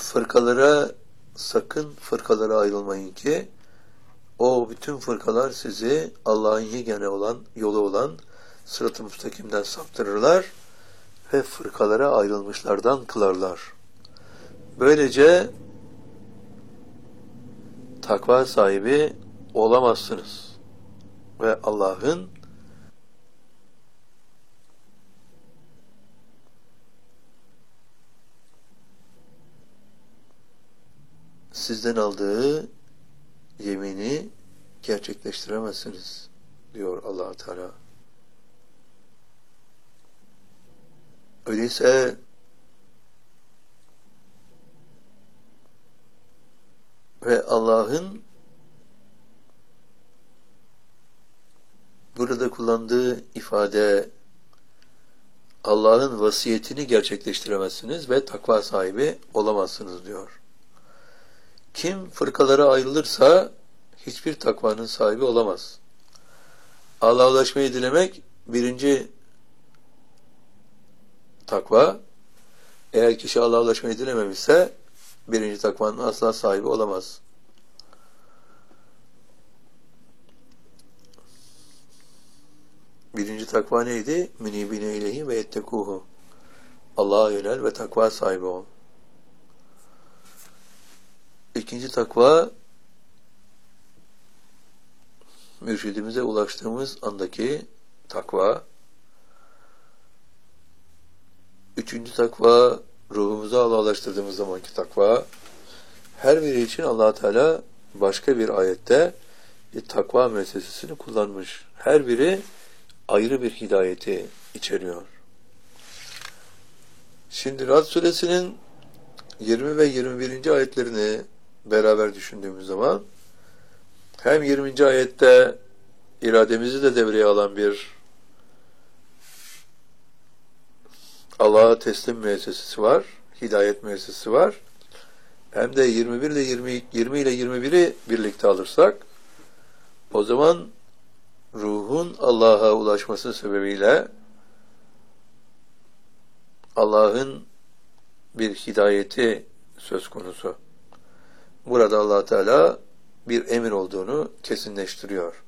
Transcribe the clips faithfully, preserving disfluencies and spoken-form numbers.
fırkalara sakın fırkalara ayrılmayın ki o bütün fırkalar sizi Allah'ın yegane olan yolu olan sırat-ı müstakimden saptırırlar ve fırkalara ayrılmışlardan kılarlar. Böylece takva sahibi olamazsınız ve Allah'ın sizden aldığı yemini gerçekleştiremezsiniz diyor Allah Teala. Öyleyse ve Allah'ın burada kullandığı ifade Allah'ın vasiyetini gerçekleştiremezsiniz ve takva sahibi olamazsınız diyor. Kim fırkalara ayrılırsa hiçbir takvanın sahibi olamaz. Allah'a ulaşmayı dilemek birinci takva. Eğer kişi Allah'a ulaşmayı dilememişse birinci takvanın asla sahibi olamaz. Birinci takva neydi? Münibine ileyhi ve yettekuhu. Allah'a yönel ve takva sahibi ol. İkinci takva, mürşidimize ulaştığımız andaki takva. Üçüncü takva, ruhumuza Allah'a ulaştırdığımız zamanki takva. Her biri için Allah Teala başka bir ayette bir takva müessesesini kullanmış. Her biri ayrı bir hidayeti içeriyor. Şimdi Rad suresinin yirmi ve yirmi birinci ayetlerini beraber düşündüğümüz zaman hem yirminci ayette irademizi de devreye alan bir Allah'a teslim müessesesi var, hidayet müessesesi var. Hem de yirmi bir ile yirmi, yirmi ile yirmi biri birlikte alırsak o zaman ruhun Allah'a ulaşması sebebiyle Allah'ın bir hidayeti söz konusu. Burada Allah Teala bir emir olduğunu kesinleştiriyor.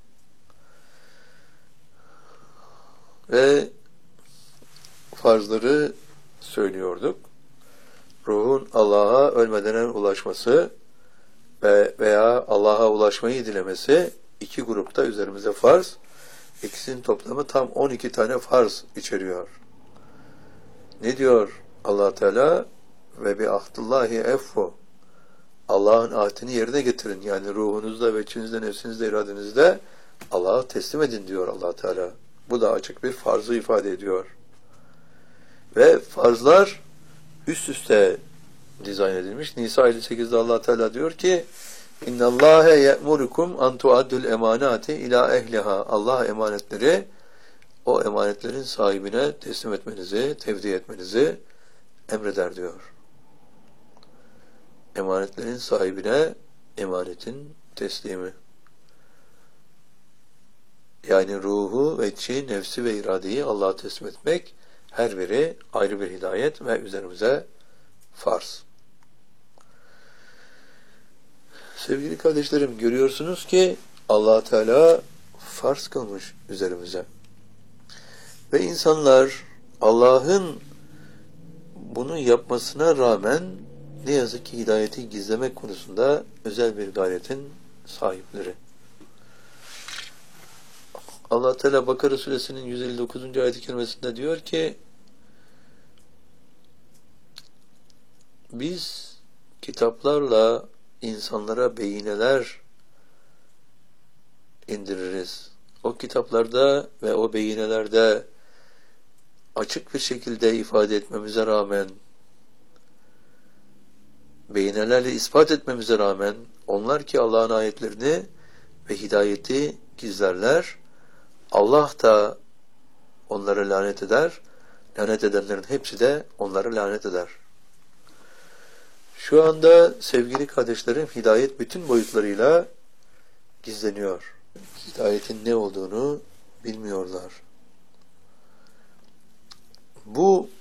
Ve farzları söylüyorduk. Ruhun Allah'a ölmeden ulaşması ve veya Allah'a ulaşmayı dilemesi iki grupta üzerimize farz. İkisinin toplamı tam on iki tane farz içeriyor. Ne diyor Allah Teala? Ve bi ahdillahi effu. Allah'ın ahdini yerine getirin. Yani ruhunuzda ve içinizde, nefsinizde, iradenizde Allah'a teslim edin diyor Allah Teala. Bu da açık bir farzı ifade ediyor. Ve farzlar üst üste dizayn edilmiş. Nisa elli sekizde Allah Teala diyor ki İnna Allahe ye'murukum an tu'addul emanati ila ehliha. Allah emanetleri o emanetlerin sahibine teslim etmenizi, tevdi etmenizi emreder diyor. Emanetlerin sahibine emanetin teslimi. Yani ruhu ve içi, nefsi ve iradeyi Allah'a teslim etmek her biri ayrı bir hidayet ve üzerimize farz. Sevgili kardeşlerim, görüyorsunuz ki Allah Teala farz kılmış üzerimize. Ve insanlar Allah'ın bunu yapmasına rağmen ne yazık ki hidayeti gizlemek konusunda özel bir gayretin sahipleri. Allah Teala Bakara suresinin yüz elli dokuzuncu ayet-i kerimesinde diyor ki biz kitaplarla insanlara beyineler indiririz. O kitaplarda ve o beyinelerde açık bir şekilde ifade etmemize rağmen, beyinelerle ispat etmemize rağmen, onlar ki Allah'ın ayetlerini ve hidayeti gizlerler, Allah da onlara lanet eder, lanet edenlerin hepsi de onlara lanet eder. Şu anda sevgili kardeşlerim, hidayet bütün boyutlarıyla gizleniyor. Hidayetin ne olduğunu bilmiyorlar. Bu